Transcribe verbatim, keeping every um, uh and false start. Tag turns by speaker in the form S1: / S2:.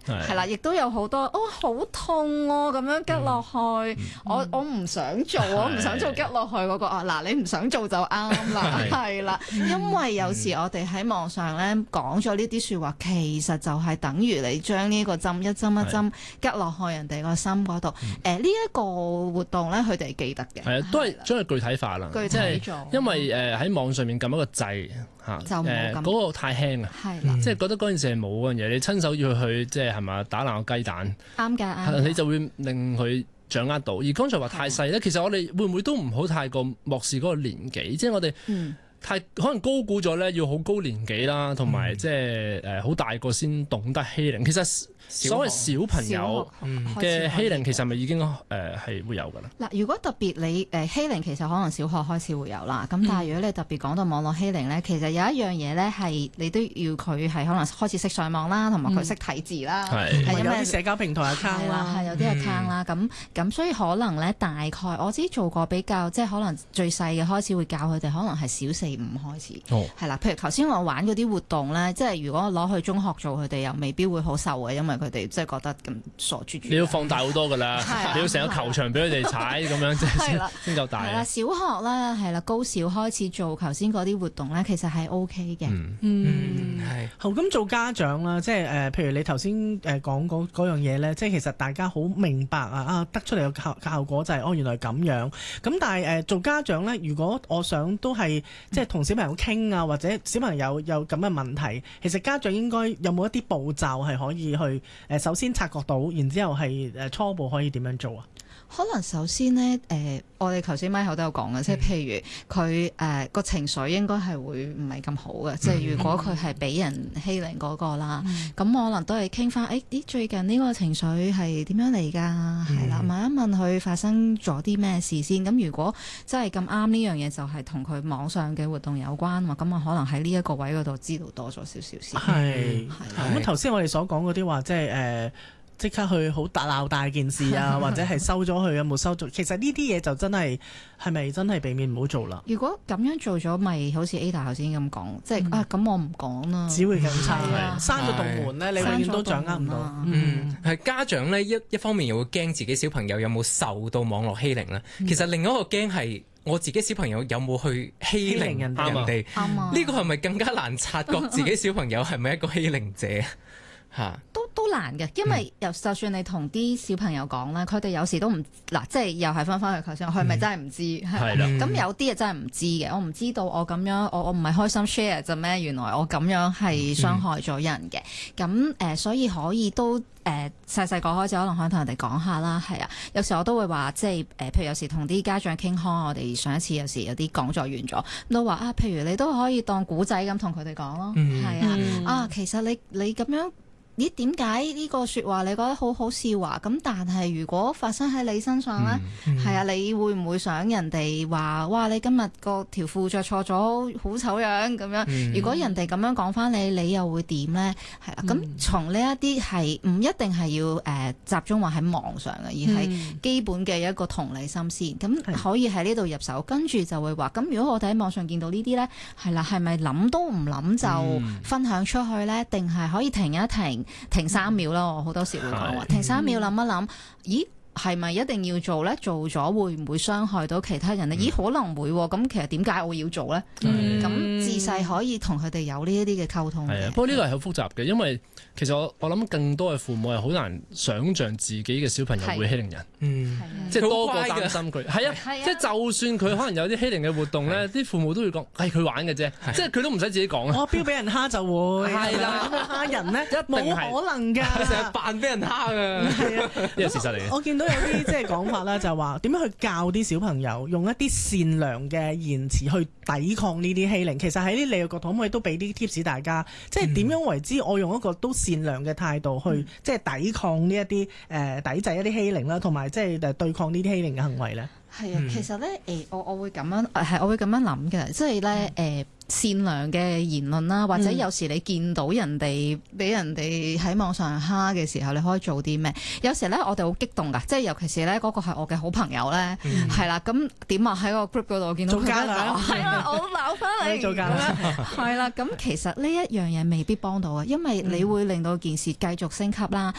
S1: 係啦，亦都有好多哦好痛哦咁樣拮落去，我我唔想做，我唔想做拮落去嗰個啊嗱，你唔想做就啱啦，係啦，因為有時我哋喺網上咧講咗呢啲説話，其實就係等於你將呢個針一針一針拮落去人哋個心嗰度。誒呢一個活動咧，佢哋記得嘅。係啊，
S2: 都係將佢具體化啦。
S1: 具體做，
S2: 因為誒喺網上面撳一個掣嚇，
S1: 就冇咁
S2: 嗰個太輕啊。係啦，即係覺得嗰件事係冇嗰樣嘢，你親手要去即係係咪打爛個雞蛋？啱㗎，你就會令佢掌握到。而剛才話太細咧，其實我哋會唔會都唔好太過漠視嗰個年紀？即係我哋太可能高估咗咧，要好高年紀啦，同埋即係誒好大個先懂得欺凌。其實所謂小朋友嘅欺凌，其實咪已經誒係會有㗎啦。嗱，如果特別你誒欺凌，其實可能小學開始會有啦。咁但係如果你特別講到網絡欺凌咧，其實有一樣嘢咧係你都要佢係可能開始識上網啦，同埋佢識睇字啦，係
S3: 有啲社交平台 account 啦，
S1: 係有啲 account 啦。咁咁所以可能咧大概我知做過比較，即係可能最細嘅開始會教佢哋，可能係小四五開始，係啦。譬如頭先我玩嗰啲活動咧，即係如果攞去中學做，佢哋又未必會好受嘅，因為佢哋即係覺得咁傻豬豬。你要放大好多㗎啦，你要成個球場俾佢哋踩咁樣，即係先夠大。係啦，小學啦，係啦，高小開始做頭先嗰啲活動咧，其實係 O K 嘅。
S3: 嗯，係。好，咁做家長啦，即係誒，譬如你頭先誒講嗰嗰樣嘢咧，即係其實大家好明白啊，啊得出嚟嘅效效果就係哦原來咁樣。咁但係誒做家長咧，如果我想都係即係同小朋友傾啊，或者小朋友有咁嘅問題，其實家長應該有冇一啲步驟係可以去誒首先察覺到，然之後係誒初步可以點樣做啊？
S1: 可能首先呢，誒、呃，我哋頭先咪口都有講嘅，即係譬如佢誒個情緒應該係會唔係咁好嘅，嗯、即係如果佢係俾人欺凌嗰個啦，咁、嗯、可能都係傾翻，誒、欸，咦，最近呢個情緒係點樣嚟㗎？係啦、嗯，問一問佢發生咗啲咩事先。咁如果真係咁啱呢樣嘢，就係同佢網上嘅活動有關喎，咁我可能喺呢一個位嗰度知道多咗少少先。
S3: 係，咁頭先我哋所講嗰啲話，即係誒。呃即刻去好大鬧大件事啊，或者係收咗佢有冇收咗？其實呢啲嘢就真係係咪真係避免唔好做啦？
S1: 如果咁樣做咗，咪好似 Ada 頭先咁講，即係、嗯、啊咁我唔講啦，
S3: 只會更差。
S1: 啊、
S3: 閂咗道門咧，你永遠都掌握唔到。
S4: 嗯，係家長咧一一方面又會驚自己小朋友有冇受到網絡欺凌咧，嗯、其實另一個驚係我自己小朋友有冇去欺凌人哋。啱啊！呢個係咪更加難察覺自己小朋友係咪一個欺凌者？
S1: 都都難嘅，因為又就算你同啲小朋友講啦，佢哋有時都唔嗱，即係又係翻返去頭先，佢係咪真係唔知？係啦，咁有啲嘢真係唔知嘅，我唔知道我咁樣，我我唔係開心 share 啫咩？原來我咁樣係傷害咗人嘅。咁誒、呃，所以可以都誒細細個開始，可能可以同人哋講下啦。係啊，有時我都會話，即係誒、呃，譬如有時同啲家長傾開，我哋上一次有時有啲講座完咗，都話啊，譬如你都可以當古仔咁同佢哋講咯。係、嗯、啊，啊，其實你你咁樣。咦？點解呢個説話你覺得好好笑啊？咁但係如果發生喺你身上咧，係、嗯嗯、啊，你會唔會想人哋話哇？你今日個條褲着錯咗，好醜樣咁樣？嗯、如果人哋咁樣講翻你，你又會點咧？係啦，咁、嗯、從呢一啲係唔一定係要誒、呃、集中話喺網上嘅，而係基本嘅一個同理心先。咁、嗯、可以喺呢度入手，跟住就會話咁。如果我哋喺網上見到呢啲咧，係啦，係咪諗都唔諗就分享出去咧？定係可以停一停？停三秒啦，我好多時會講話停三秒諗一諗，咦係咪一定要做呢？做咗會唔會傷害到其他人呢？咦可能會喎，咁其實點解我要做呢？咁自細可以同佢哋有呢一啲嘅溝通嘅。係啊，不過呢個係好複雜嘅，因為其實我我諗更多嘅父母係好難想像自己嘅小朋友會欺凌人，嗯，即係多過擔心佢。係啊，即係就算佢可能有啲欺凌嘅活動呢，啲父母都會講係佢玩嘅啫，即係佢都唔使自己講啊。
S3: 我標俾人蝦就會係啦，蝦人呢，冇可能㗎，
S4: 成日扮俾人蝦㗎，
S3: 係啊，
S2: 呢個事實嚟嘅。
S3: 我見到有啲即係講法啦，就係話點樣去教啲小朋友用一啲善良嘅言辭去抵抗呢啲欺凌。其實喺呢你嘅角度可唔可以都俾啲 tips 大家，即係點樣為之我用一個都善良嘅態度去、嗯、即係抵抗呢一啲誒抵制一啲欺凌啦，同埋即係誒對抗呢啲欺凌嘅行為咧？
S1: 係啊，其實咧誒、呃，我我會咁樣係，我會咁樣諗嘅，即係咧誒。呃善良嘅言論啦，或者有時你見到人哋俾人哋喺網上蝦嘅時候，你可以做啲咩？有時咧我哋好激動㗎，即係尤其是咧嗰個係我嘅好朋友咧，係啦、嗯，咁點啊喺個 group 嗰度見到佢咧，係啊，我鬧翻你，做㗎啦，係啦，咁其實呢一樣嘢未必幫到啊，因為你會令到件事繼續升級啦。